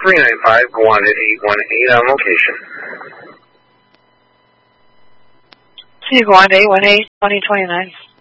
395, go on at 818 on location. So you go on to 818, 2029.